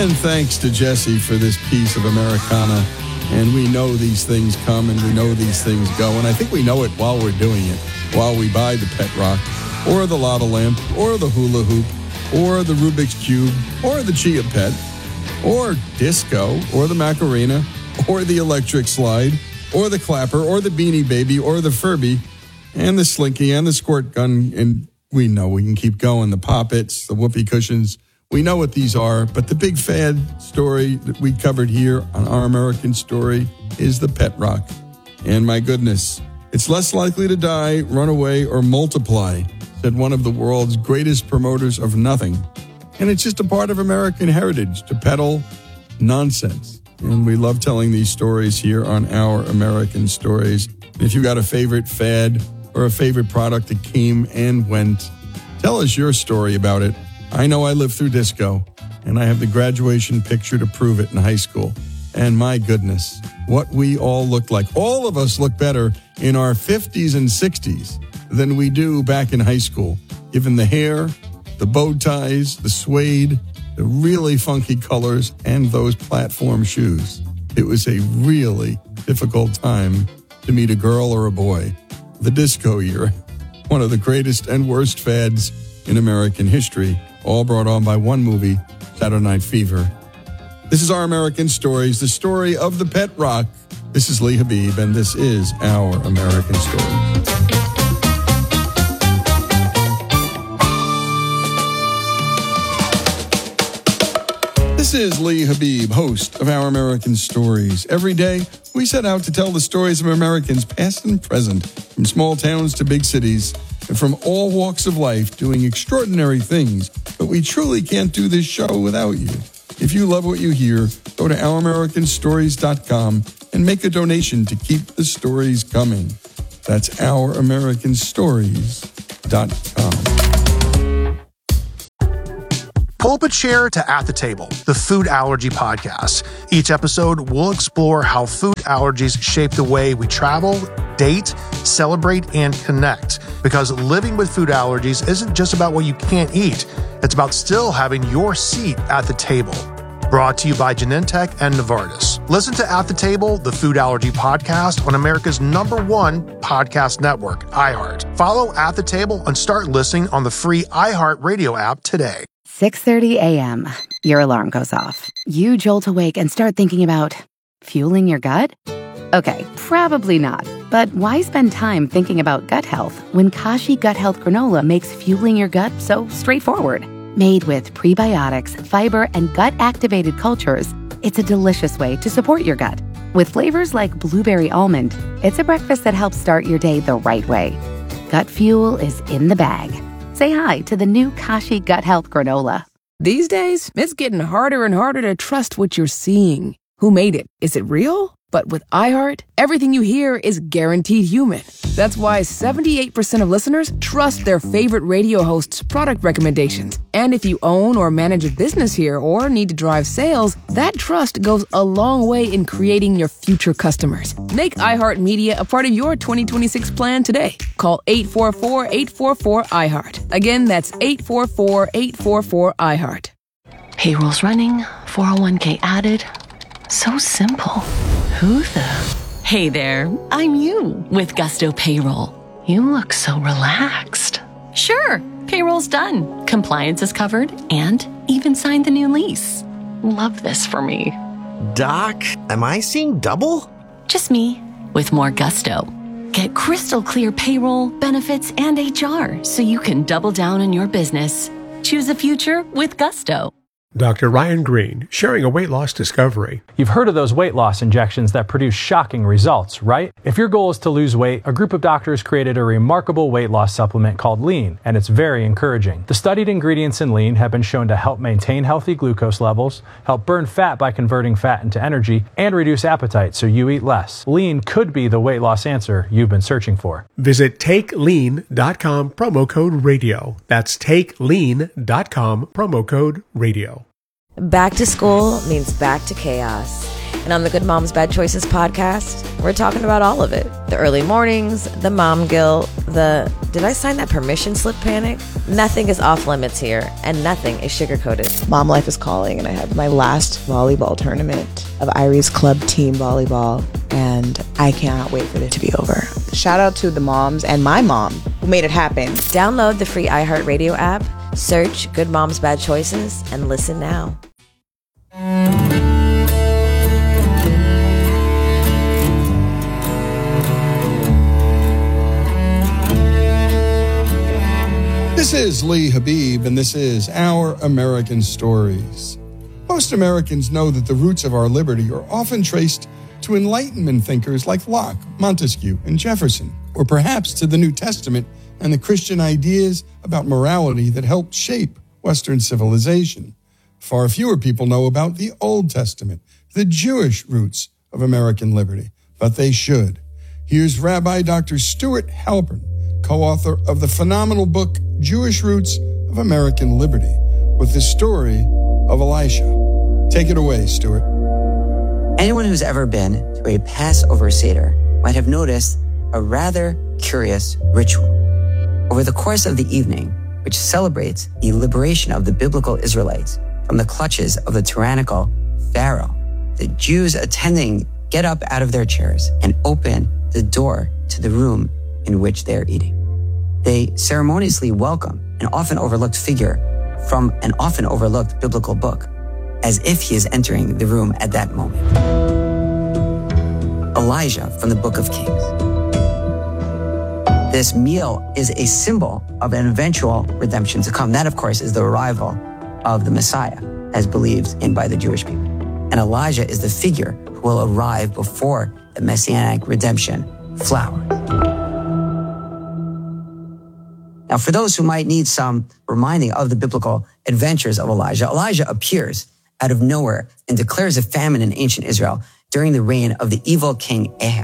And thanks to Jesse for this piece of Americana. And we know these things come and we know these things go. And I think we know it while we're doing it, while we buy the pet rock, or the lava lamp, or the hula hoop, or the Rubik's Cube, or the Chia Pet, or disco, or the Macarena, or the electric slide, or the clapper, or the Beanie Baby, or the Furby, and the Slinky, and the squirt gun. And we know we can keep going. The Poppets, the whoopee cushions. We know what these are, but the big fad story that we covered here on Our American Story is the pet rock. And my goodness, it's less likely to die, run away, or multiply, said one of the world's greatest promoters of nothing. And it's just a part of American heritage to peddle nonsense. And we love telling these stories here on Our American Stories. If you got a favorite fad or a favorite product that came and went, tell us your story about it. I know I lived through disco, and I have the graduation picture to prove it in high school. And my goodness, what we all looked like. All of us look better in our 50s and 60s than we do back in high school, given the hair, the bow ties, the suede, the really funky colors, and those platform shoes. It was a really difficult time to meet a girl or a boy. The disco era, one of the greatest and worst fads in American history, all brought on by one movie, Saturday Night Fever. This is Our American Stories, the story of the pet rock. This is Lee Habib, and this is Our American Stories. This is Lee Habib, host of Our American Stories. Every day, we set out to tell the stories of Americans past and present, from small towns to big cities, and from all walks of life, doing extraordinary things. But we truly can't do this show without you. If you love what you hear, go to ouramericanstories.com and make a donation to keep the stories coming. That's ouramericanstories.com. Pull up a chair to At the Table, the Food Allergy Podcast. Each episode, we'll explore how food allergies shape the way we travel, date, celebrate, and connect. Because living with food allergies isn't just about what you can't eat. It's about still having your seat at the table. Brought to you by Genentech and Novartis. Listen to At the Table, the Food Allergy Podcast on America's #1 podcast network, iHeart. Follow At the Table and start listening on the free iHeart Radio app today. 6:30 a.m. Your alarm goes off. You jolt awake and start thinking about fueling your gut? Okay, probably not. But why spend time thinking about gut health when Kashi Gut Health Granola makes fueling your gut so straightforward? Made with prebiotics, fiber, and gut-activated cultures, it's a delicious way to support your gut. With flavors like blueberry almond, it's a breakfast that helps start your day the right way. Gut fuel is in the bag. Say hi to the new Kashi Gut Health Granola. These days, it's getting harder and harder to trust what you're seeing. Who made it? Is it real? But with iHeart, everything you hear is guaranteed human. That's why 78% of listeners trust their favorite radio hosts' product recommendations. And if you own or manage a business here or need to drive sales, that trust goes a long way in creating your future customers. Make iHeartMedia a part of your 2026 plan today. Call 844-844-iHeart. Again, that's 844-844-iHeart. Payroll's running, 401k added. So simple. Who the? Hey there, I'm you with Gusto Payroll. You look so relaxed. Sure, payroll's done. Compliance is covered and even signed the new lease. Love this for me. Doc, am I seeing double? Just me with more gusto. Get crystal clear payroll, benefits, and HR so you can double down on your business. Choose a future with Gusto. Dr. Ryan Green, sharing a weight loss discovery. You've heard of those weight loss injections that produce shocking results, right? If your goal is to lose weight, a group of doctors created a remarkable weight loss supplement called Lean, and it's very encouraging. The studied ingredients in Lean have been shown to help maintain healthy glucose levels, help burn fat by converting fat into energy, and reduce appetite so you eat less. Lean could be the weight loss answer you've been searching for. Visit TakeLean.com, promo code radio. That's TakeLean.com, promo code radio. Back to school means back to chaos. And on the Good Moms Bad Choices podcast, we're talking about all of it. The early mornings, the mom guilt, the did I sign that permission slip panic? Nothing is off limits here, and nothing is sugar-coated. Mom life is calling, and I have my last volleyball tournament of Irie's club team volleyball, and I cannot wait for it to be over. Shout out to the moms and my mom who made it happen. Download the free iHeartRadio app, search Good Moms Bad Choices, and listen now. This is Lee Habib, and this is Our American Stories. Most Americans know that the roots of our liberty are often traced to Enlightenment thinkers like Locke, Montesquieu, and Jefferson, or perhaps to the New Testament and the Christian ideas about morality that helped shape Western civilization. Far fewer people know about the Old Testament, the Jewish roots of American liberty, but they should. Here's Rabbi Dr. Stuart Halpern, co-author of the phenomenal book, Jewish Roots of American Liberty, with the story of Elisha. Take it away, Stuart. Anyone who's ever been to a Passover Seder might have noticed a rather curious ritual. Over the course of the evening, which celebrates the liberation of the biblical Israelites from the clutches of the tyrannical Pharaoh, the Jews attending get up out of their chairs and open the door to the room in which they're eating. They ceremoniously welcome an often overlooked figure from an often overlooked biblical book, as if he is entering the room at that moment. Elijah from the Book of Kings. This meal is a symbol of an eventual redemption to come. That, of course, is the arrival of the Messiah, as believed in by the Jewish people. And Elijah is the figure who will arrive before the messianic redemption flowers. Now, for those who might need some reminding of the biblical adventures of Elijah, Elijah appears out of nowhere and declares a famine in ancient Israel during the reign of the evil king Ahab.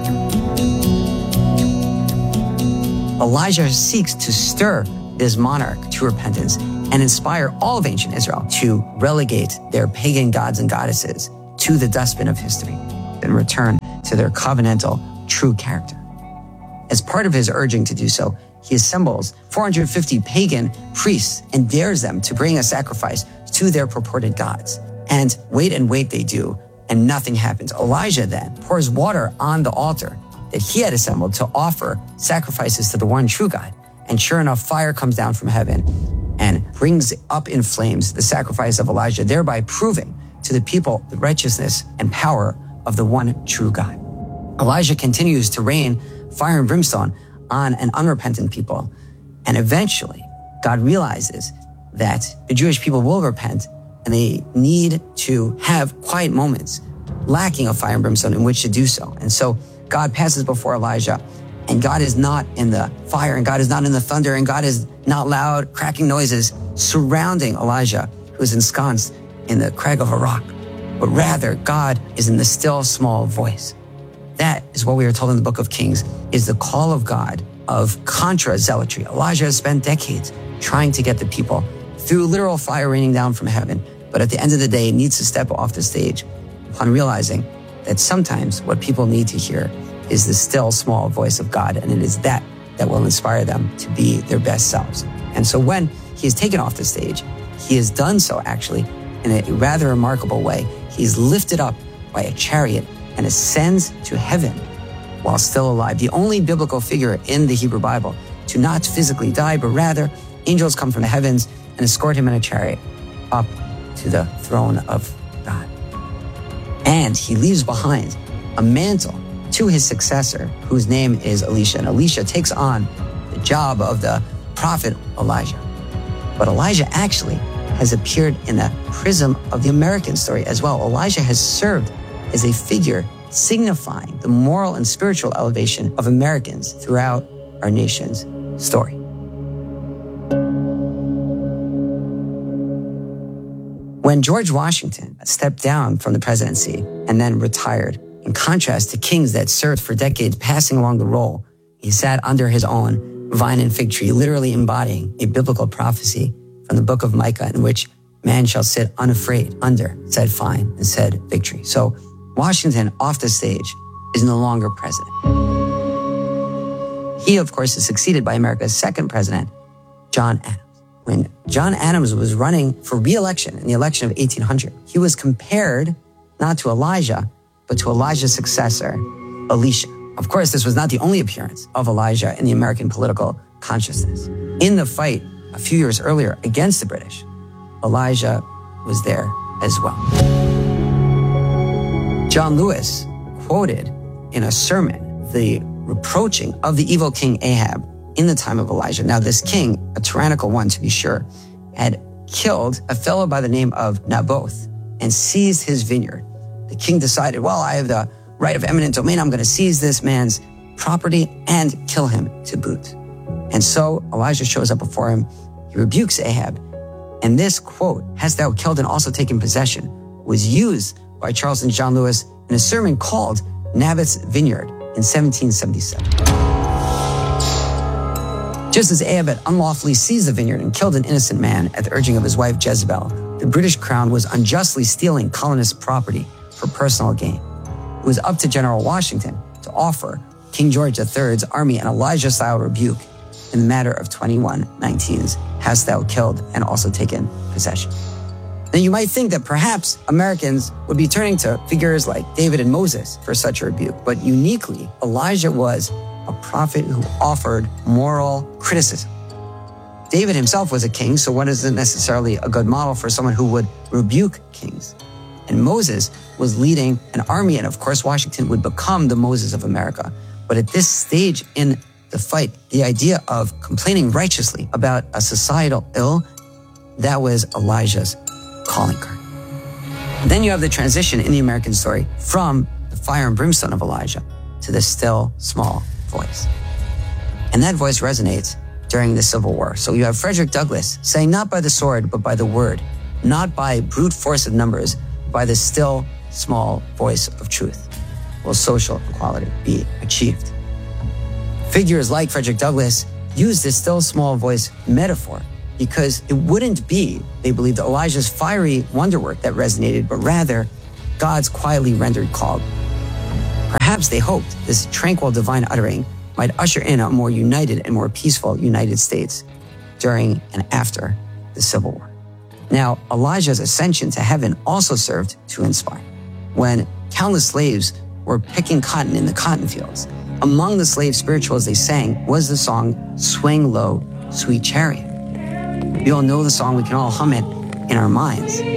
Elijah seeks to stir this monarch to repentance and inspire all of ancient Israel to relegate their pagan gods and goddesses to the dustbin of history and return to their covenantal true character. As part of his urging to do so, he assembles 450 pagan priests and dares them to bring a sacrifice to their purported gods. And wait they do, and nothing happens. Elijah then pours water on the altar that he had assembled to offer sacrifices to the one true God. And sure enough, fire comes down from heaven and brings up in flames the sacrifice of Elijah, thereby proving to the people the righteousness and power of the one true God. Elijah continues to rain fire and brimstone on an unrepentant people. And eventually, God realizes that the Jewish people will repent and they need to have quiet moments, lacking of fire and brimstone in which to do so. And so God passes before Elijah, and God is not in the fire, and God is not in the thunder, and God is not loud, cracking noises surrounding Elijah, who is ensconced in the crag of a rock. But rather, God is in the still, small voice. That is what we are told in the Book of Kings is the call of God of contra-zealotry. Elijah has spent decades trying to get the people through literal fire raining down from heaven, but at the end of the day, needs to step off the stage upon realizing that sometimes what people need to hear is the still, small voice of God, and it is that will inspire them to be their best selves. And so when he is taken off the stage, he has done so actually in a rather remarkable way. He is lifted up by a chariot and ascends to heaven while still alive. The only biblical figure in the Hebrew Bible to not physically die, but rather angels come from the heavens and escort him in a chariot up to the throne of God. And he leaves behind a mantle to his successor, whose name is Elisha. And Elisha takes on the job of the prophet Elijah. But Elijah actually has appeared in the prism of the American story as well. Elijah has served as a figure signifying the moral and spiritual elevation of Americans throughout our nation's story. When George Washington stepped down from the presidency and then retired, in contrast to kings that served for decades passing along the role, he sat under his own vine and fig tree, literally embodying a biblical prophecy from the book of Micah in which man shall sit unafraid under said vine and said fig tree. So Washington, off the stage, is no longer president. He, of course, is succeeded by America's second president, John Adams. When John Adams was running for re-election in the election of 1800, he was compared not to Elijah, but to Elijah's successor, Elisha. Of course, this was not the only appearance of Elijah in the American political consciousness. In the fight a few years earlier against the British, Elijah was there as well. John Lewis quoted in a sermon the reproaching of the evil king Ahab in the time of Elijah. Now, this king, a tyrannical one to be sure, had killed a fellow by the name of Naboth and seized his vineyard. The king decided, well, I have the right of eminent domain. I'm going to seize this man's property and kill him to boot. And so Elijah shows up before him. He rebukes Ahab. And this quote, "Hast thou killed and also taken possession," was used by Charles and John Lewis in a sermon called Naboth's Vineyard in 1777. Just as Ahab had unlawfully seized the vineyard and killed an innocent man at the urging of his wife Jezebel, the British crown was unjustly stealing colonist property for personal gain. It was up to General Washington to offer King George III's army an Elijah-style rebuke in the matter of 21:19's "Hast thou killed and also taken possession." Then you might think that perhaps Americans would be turning to figures like David and Moses for such a rebuke, but uniquely, Elijah was a prophet who offered moral criticism. David himself was a king, so one isn't necessarily a good model for someone who would rebuke kings. And Moses was leading an army, and of course, Washington would become the Moses of America. But at this stage in the fight, the idea of complaining righteously about a societal ill, that was Elijah's calling card. Then you have the transition in the American story from the fire and brimstone of Elijah to the still, small voice. And that voice resonates during the Civil War. So you have Frederick Douglass saying, not by the sword, but by the word, not by brute force of numbers, by the still, small voice of truth, will social equality be achieved. Figures like Frederick Douglass use this still, small voice metaphor because it wouldn't be, they believed, Elijah's fiery wonderwork that resonated, but rather God's quietly rendered call. Perhaps they hoped this tranquil divine uttering might usher in a more united and more peaceful United States during and after the Civil War. Now, Elijah's ascension to heaven also served to inspire. When countless slaves were picking cotton in the cotton fields, among the slave spirituals they sang was the song, "Swing Low, Sweet Chariot." We all know the song, we can all hum it in our minds.